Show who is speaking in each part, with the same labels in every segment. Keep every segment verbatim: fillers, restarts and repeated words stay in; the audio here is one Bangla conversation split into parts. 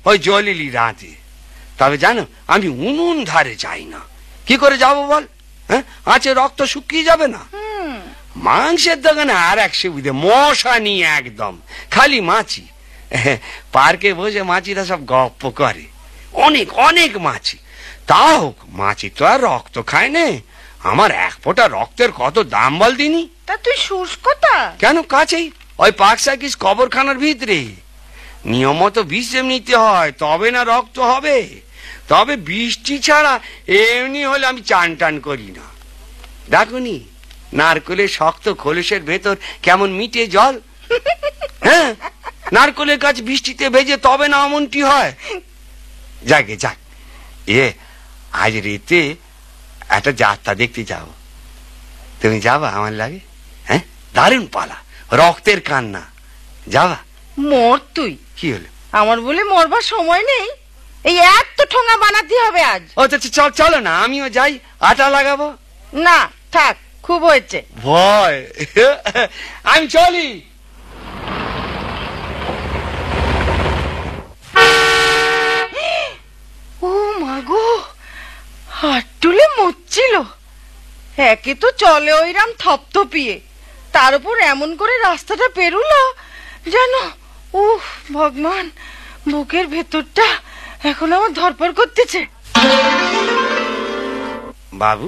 Speaker 1: ওই জলিলি রাতে। তবে জানো, আমি উনুন ধারে যাই না। কি করে যাবো বল? হ্যাঁ, আঁচে রক্ত শুকিয়ে যাবে না? মাংসের দোকানে আর এক সুবিধে, মশা নিয়ে একদম খালি মাছি। পার্কে বসে মাছিরা সব গপ্প করে, অনেক অনেক মাছি। তা হোক, মাছি তো আর রক্ত খায় নে। আমার এক ফোঁটা রক্তের কত দাম বল দিনি।
Speaker 2: তা তুই শুষ্কতা
Speaker 1: কেন? কাছেই, ওই পাকসাকিস কবরখানার ভিতরে। নিয়মত বিষেম নিতে হয়, তবে না রক্ত হবে। তবে বৃষ্টি ছাড়া এমনি হলে আমি চান টান করি না। দেখুনি নারকেলের শক্ত খোলসের ভেতর কেমন মিটে জল? হ্যাঁ, নারকেলের গাছ বৃষ্টিতে ভেজে তবে না এমনটি হয়। যাকে যাক, এ আজ রাতে একটা যাত্রা দেখতে যাব। তুমি যাবা আমার লাগে? হ্যাঁ, দারুণ পালা, রক্তের কান্না। যাবা?
Speaker 2: মর তুই।
Speaker 1: কি হলো?
Speaker 2: আমার বলে মরবার সময় নেই। এই এত ঠোঙা বানাতে হবে আজ।
Speaker 1: ও তো চলো না, আমিও যাই, আটা লাগাবো।
Speaker 2: না থাক, খুব হয়েছে
Speaker 1: ভয়। আমি চলি।
Speaker 2: ও মা গো, হাট্টুলে মরছিল। একে তো চলে ওইরাম থপথপিয়ে, তার উপর এমন করে রাস্তাটা পেরুলো যেন, উফ ভগবান, বুকের ভেতরটা এখন আমার ধরপড় করতেছে।
Speaker 1: বাবু,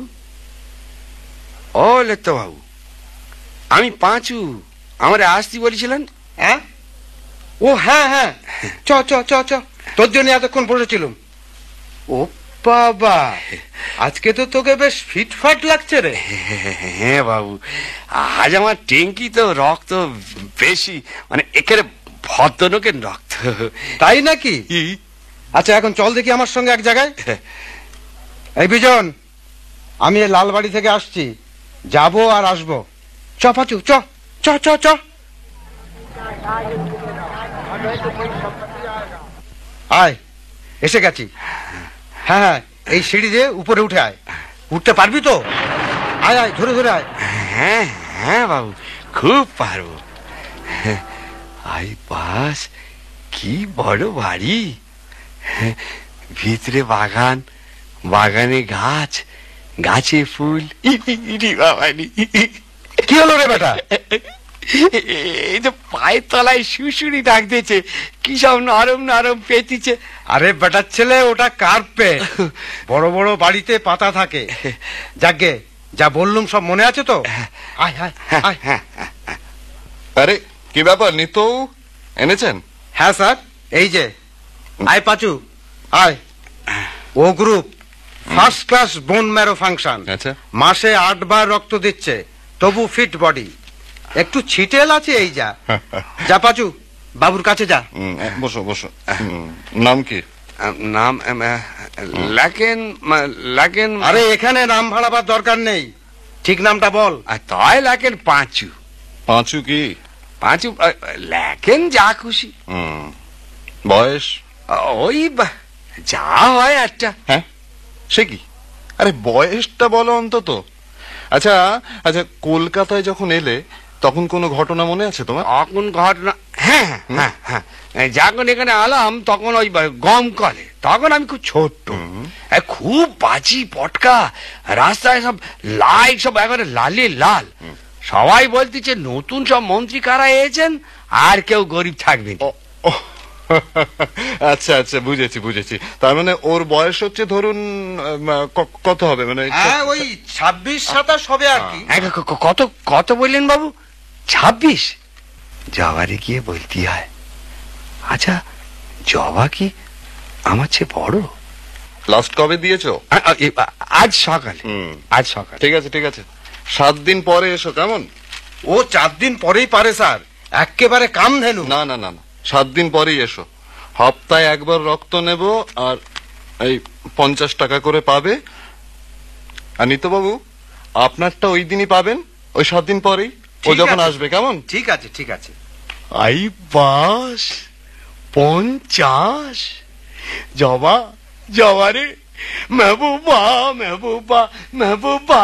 Speaker 1: ও লেতো বাবু, আমি পাঁচু, আমার আসতে বলেছিলেন।
Speaker 3: হ্যাঁ, ও হ্যাঁ হ্যাঁ, চ চ চ চ, তোর জন্য এতক্ষণ বসেছিলাম। ও বাবা, আজকে তো তোকে বেশ ফিটফাট লাগছে রে।
Speaker 1: হ্যাঁ বাবু, আজ আমার ট্যাঙ্কি তো রক্ত বেশি, মানে একেবারে ভদ্রলোকের রক্ত।
Speaker 3: তাই নাকি? আচ্ছা এখন চল দেখি আমার সঙ্গে এক জায়গায়। এই বিজন, আমি এই লালবাড়ি থেকে আসছি, যাবো আর আসবো। চ পাচু, চ চ চ চ। আয়, এসে গেছি। হ্যাঁ হ্যাঁ, এই সিঁড়ি দিয়ে উপরে উঠে আয়। উঠতে পারবি তো? আয় আয়, ধরে ধরে আয়।
Speaker 1: হ্যাঁ হ্যাঁ বাবু, খুব পারবো। আই পাস, কি বড় বাড়ি, ভিতরে বাগান, বাগানে গাছ, গাছে ফুল।
Speaker 3: কি হলো রে বেটা?
Speaker 1: এই যে পায়ের তলায় শুশুরি ডাক দিয়েছে, কি সব নরম নরম পেতিছে।
Speaker 3: আরে বেটার ছেলে, ওটা কার্পেট। বড় বড় বাড়িতে পাতা থাকে। যাকে যা বললুম সব মনে আছে তো? আয় আয় আয়।
Speaker 4: আরে কি ব্যাপার, নিতো এনেছেন?
Speaker 3: হ্যাঁ স্যার, এই যে। আয় পাচু, আয়। ও group, first class bone marrow function.
Speaker 4: আচ্ছা,
Speaker 3: মাসে আট বার রক্ত দিচ্ছে, তবু ফিট বডি। একটু ছিটেল আছে এই যা। যা পাচু, বাবুর কাছে যা।
Speaker 4: বসো বসো। নাম কি?
Speaker 1: নাম লাকেন, লাকেন।
Speaker 3: আরে এখানে নাম ভাড়াবার দরকার নেই, ঠিক নামটা বল।
Speaker 1: তাই লাকেন পাঁচু।
Speaker 4: পাঁচু কি?
Speaker 1: পাঁচু লাকেন, যা খুশি।
Speaker 4: বয়স?
Speaker 1: ওই যা হয় একটা।
Speaker 4: হ্যাঁ, সে কি? আরে বয়সটা বলো অন্তত। আচ্ছা আচ্ছা, কলকাতায় যখন এলে তখন কোনো ঘটনা মনে আছে তোমার?
Speaker 1: তখন ঘটনা, হ্যাঁ হ্যাঁ হ্যাঁ, যখন এখানে আলাম তখন ওই গম কলে, তখন আমি খুব ছোট্ট, খুব বাজি পটকা, রাস্তায় সব লাইট, সব একেবারে লালে লাল। সবাই বলতেছে নতুন সব মন্ত্রী কারা এসেছেন, আর কেউ গরিব থাকবে।
Speaker 4: আচ্ছা আচ্ছা, বুঝেছি বুঝেছি। তার মানে ওর বয়স হচ্ছে ধরুন কত হবে, মানে
Speaker 3: ওই ছাব্বিশ সাতাশ হবে আর কি।
Speaker 1: কত কত বললেন বাবু? ছাব্বিশ? জবারে গিয়ে বলতে হয়। আচ্ছা, জবা কি আমার চেয়ে বড়?
Speaker 4: লাস্ট কবে দিয়েছো?
Speaker 1: আজ সকালে। আজ সকালে।
Speaker 4: ঠিক আছে ঠিক আছে, সাত দিন পরে এসো, কেমন?
Speaker 3: ও চার দিন পরেই পারে স্যার, একেবারে কাম ধেনু।
Speaker 4: না না না না, সাত দিন পরেই এসো। সপ্তাহে একবার রক্ত নেব, আর এই পঞ্চাশ টাকা করে পাবে। আর নিতো বাবু, আপনারটা ওই দিনই পাবেন, ওই সাত দিন পরেই, ও যখন আসবে, কেমন?
Speaker 3: ঠিক আছে ঠিক আছে।
Speaker 1: আই বাস, পঞ্চাশ। জবা, জবারে, মেহবুবা মেহবুবা মেহবুবা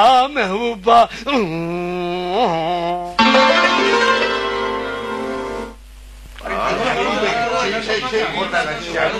Speaker 1: মেহবুবা।